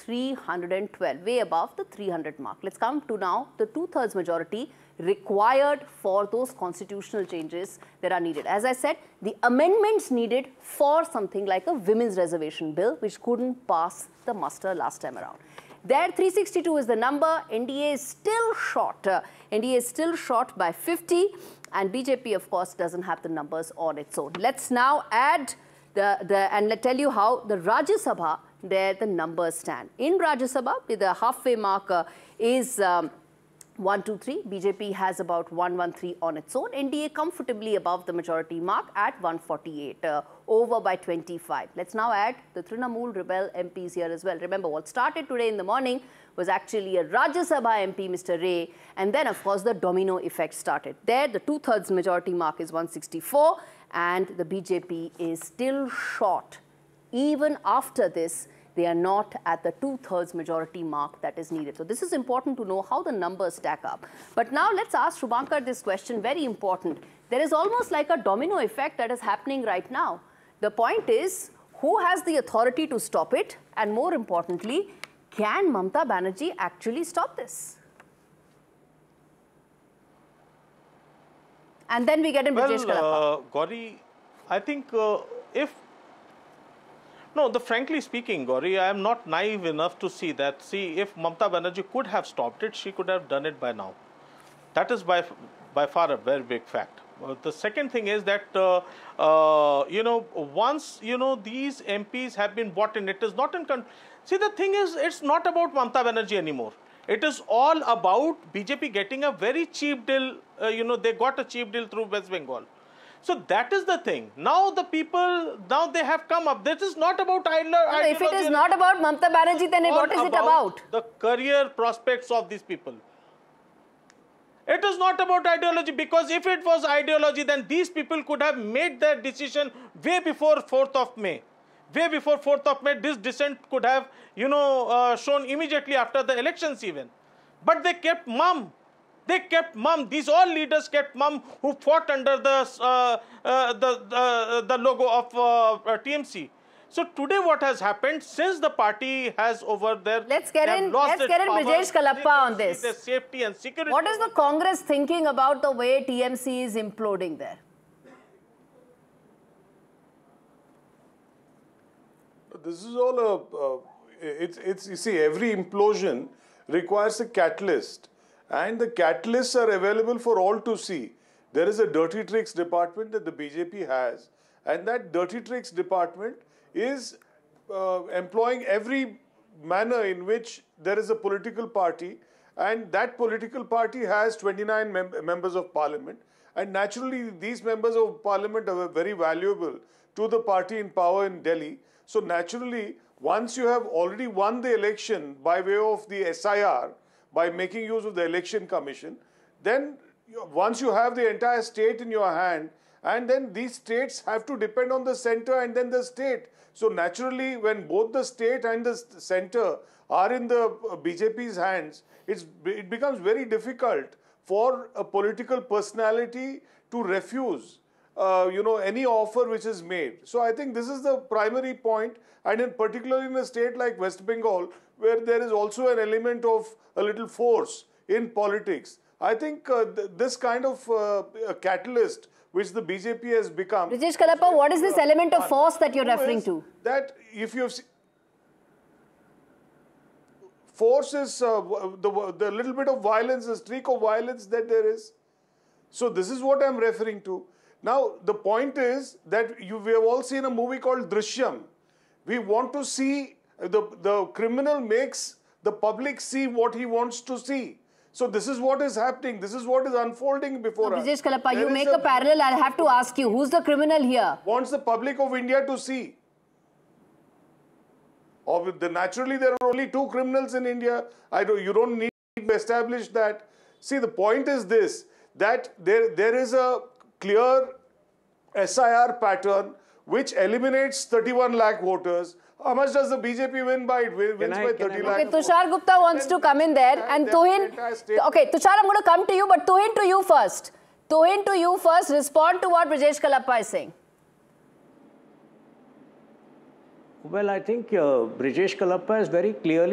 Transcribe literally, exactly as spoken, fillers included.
three hundred twelve, way above the three hundred mark. Let's come to now the two-thirds majority required for those constitutional changes that are needed. As I said, the amendments needed for something like a women's reservation bill, which couldn't pass the muster last time around. There, three sixty-two is the number. N D A is still short. Uh, N D A is still short by fifty, and B J P, of course, doesn't have the numbers on its own. Let's now add the, the and let's tell you how the Rajya Sabha, there the numbers stand. In Rajya Sabha, the halfway mark uh, is um, one two three. B J P has about one one three on its own. N D A comfortably above the majority mark at one forty-eight, uh, over by twenty-five. Let's now add the Trinamool Rebel M Ps here as well. Remember, what started today in the morning was actually a Rajya Sabha M P, Mister Ray, and then, of course, the domino effect started. There, the two-thirds majority mark is one sixty-four, and the B J P is still short. Even after this, they are not at the two-thirds majority mark that is needed. So this is important to know how the numbers stack up. But now let's ask Shubhankar this question, very important. There is almost like a domino effect that is happening right now. The point is, who has the authority to stop it? And more importantly, can Mamata Banerjee actually stop this? And then we get in Brijesh Kalappa. Well, uh, Gauri, I think uh, if No, the frankly speaking, Gauri, I am not naive enough to see that. See, if Mamata Banerjee could have stopped it, she could have done it by now. That is by, by far a very big fact. Uh, the second thing is that, uh, uh, you know, once, you know, these M Ps have been bought in, it is not in... See, the thing is, it's not about Mamata Banerjee anymore. It is all about B J P getting a very cheap deal. Uh, you know, they got a cheap deal through West Bengal. So that is the thing. Now the people, now they have come up. This is not about ideology. No, if it is not about Mamata Banerjee, then what is it about? The career prospects of these people. It is not about ideology, because if it was ideology, then these people could have made their decision way before fourth of May. Way before fourth of May, this dissent could have, you know, uh, shown immediately after the elections even. But they kept mum. They kept mum. These all leaders kept mum who fought under the uh, uh, the, the the logo of uh, T M C. So today, what has happened since the party has over there? Let's get in. Let's get in Brijesh Kalappa on this. The safety and security. What is the Congress thinking about the way T M C is imploding there? This is all a. Uh, it's it's you see, every implosion requires a catalyst. And the catalysts are available for all to see. There is a dirty tricks department that the B J P has, and that dirty tricks department is uh, employing every manner in which there is a political party, and that political party has twenty-nine mem members of parliament, and naturally these members of parliament are very valuable to the party in power in Delhi. So naturally, once you have already won the election by way of the S I R, by making use of the election commission, then you, once you have the entire state in your hand, and then these states have to depend on the center and then the state. So naturally, when both the state and the center are in the B J P's hands, it's, it becomes very difficult for a political personality to refuse uh, you know, any offer which is made. So I think this is the primary point, and in particular in a state like West Bengal, where there is also an element of a little force in politics. I think uh, th this kind of uh, a catalyst which the B J P has become... Brijesh Kalappa, what is this element of force that you're referring to? That if you've seen... Force is uh, the, the little bit of violence, the streak of violence that there is. So this is what I'm referring to. Now, the point is that you, we have all seen a movie called Drishyam. We want to see, the, the criminal makes the public see what he wants to see. So this is what is happening. This is what is unfolding before us. Brijesh Kalappa, there you make a, a parallel. I have to ask you, who's the criminal here? Wants the public of India to see. Or the, naturally, there are only two criminals in India. I don't, you don't need to establish that. See, the point is this, that there, there is a clear S I R pattern which eliminates thirty-one lakh voters. How much does the B J P win by? It wins I, by thirty lakh. Okay, Tushar Gupta wants to come in there, and Tuhin. Okay, Tushar, I'm going to come to you, but Tuhin to you first. Tuhin to you first. Respond to what Brijesh Kalappa is saying. Well, I think uh, Brijesh Kalappa is very clearly